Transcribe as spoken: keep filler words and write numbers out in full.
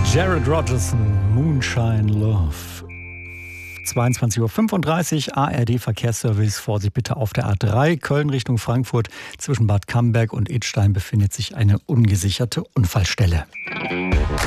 Jared Rogerson, Moonshine Love. zweiundzwanzig Uhr fünfunddreißig, A R D-Verkehrsservice. Vorsicht bitte auf der A drei, Köln Richtung Frankfurt. Zwischen Bad Camberg und Idstein befindet sich eine ungesicherte Unfallstelle.